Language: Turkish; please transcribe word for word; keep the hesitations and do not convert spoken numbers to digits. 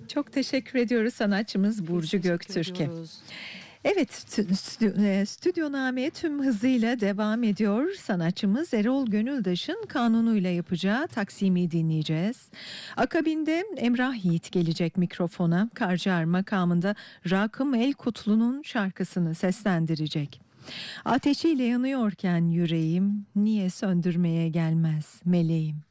Çok teşekkür ediyoruz sanatçımız Biz Burcu teşekkür Göktürk'e. ediyoruz. Evet, stü- stü- e, Stüdyoname tüm hızıyla devam ediyor. Sanatçımız Erol Gönüldaş'ın kanunuyla yapacağı Taksim'i dinleyeceğiz. Akabinde Emrah Yiğit gelecek mikrofona. Karciğer makamında Rakım El Kutlu'nun şarkısını seslendirecek. Ateşiyle yanıyorken yüreğim, niye söndürmeye gelmez meleğim.